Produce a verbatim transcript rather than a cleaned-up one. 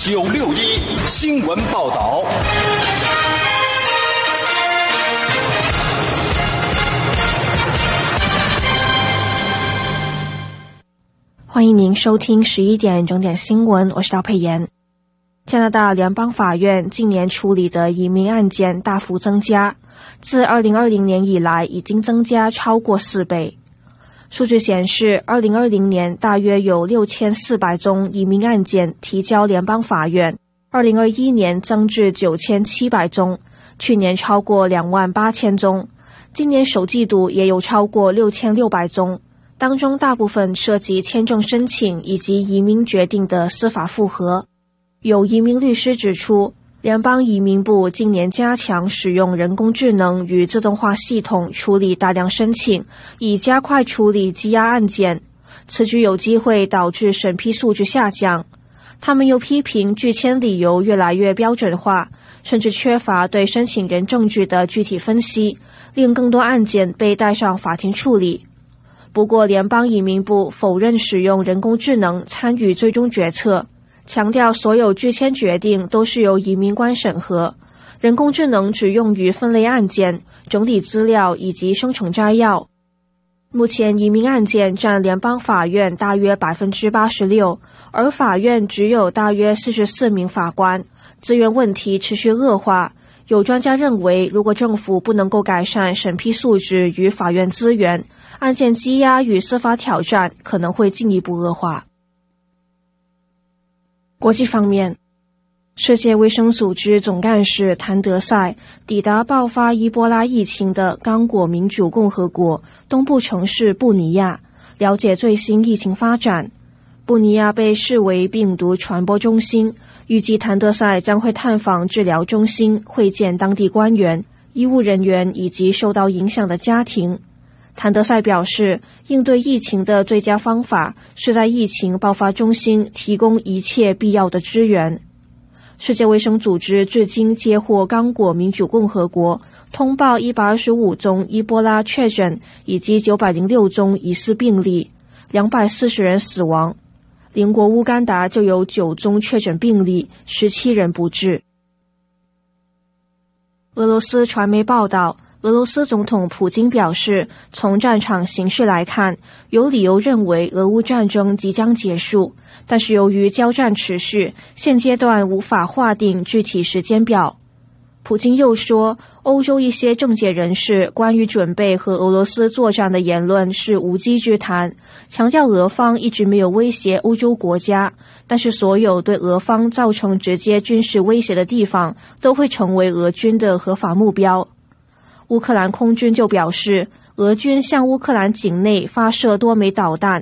九六一新闻报道。 欢迎您收听十一点整点新闻，我是赵佩妍。加拿大联邦法院近年处理的移民案件大幅增加，自二零二零年以来已经增加超过四倍。数据显示，二零二零年大约有六千四百宗移民案件提交联邦法院，二零二一年增至九千七百宗，去年超过两万八千宗，今年首季度也有超过六千六百宗。当中大部分涉及签证申请以及移民决定的司法复核。有移民律师指出，联邦移民部近年加强使用人工智能与自动化系统处理大量申请，以加快处理积压案件，此举有机会导致审批数据下降。他们又批评拒签理由越来越标准化，甚至缺乏对申请人证据的具体分析，令更多案件被带上法庭处理。不过，联邦移民部否认使用人工智能参与最终决策，强调所有拒签决定都是由移民官审核，人工智能只用于分类案件、整理资料以及生成摘要。目前移民案件占联邦法院大约 百分之八十六， 而法院只有大约四十四名法官，资源问题持续恶化。有专家认为，如果政府不能够改善审批素质与法院资源，案件积压与司法挑战可能会进一步恶化。国际方面，世界卫生组织总干事谭德赛抵达爆发伊波拉疫情的刚果民主共和国东部城市布尼亚，了解最新疫情发展。布尼亚被视为病毒传播中心，预计谭德赛将会探访治疗中心，会见当地官员、医务人员以及受到影响的家庭。谭德赛表示，应对疫情的最佳方法是在疫情爆发中心提供一切必要的支援。世界卫生组织至今接获刚果民主共和国通报一百二十五宗伊波拉确诊以及九百零六宗疑似病例，两百四十人死亡。邻国乌干达就有九宗确诊病例，十七人不治。俄罗斯传媒报道，俄罗斯总统普京表示，从战场形势来看，有理由认为俄乌战争即将结束，但是由于交战持续，现阶段无法划定具体时间表。普京又说，欧洲一些政界人士关于准备和俄罗斯作战的言论是无稽之谈，强调俄方一直没有威胁欧洲国家，但是所有对俄方造成直接军事威胁的地方都会成为俄军的合法目标。乌克兰空军就表示，俄军向乌克兰境内发射多枚导弹，